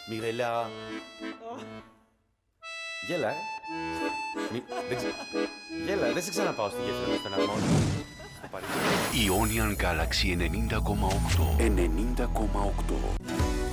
Μιρελά. Γέλα, Γέλα, δεν σε ξαναπάω στη γέφυρα με στον αρμόν. Ionian Galaxy 90,8. 90,8.